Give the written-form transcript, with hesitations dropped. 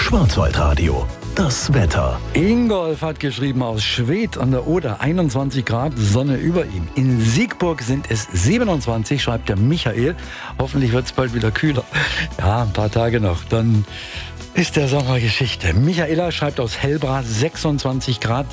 Schwarzwaldradio. Das Wetter. Ingolf hat geschrieben aus Schwedt an der Oder, 21 Grad, Sonne über ihm. In Siegburg sind es 27, schreibt der Michael. Hoffentlich wird es bald wieder kühler. Ja, ein paar Tage noch, dann ist der Sommer Geschichte. Michaela schreibt aus Hellbra, 26 Grad.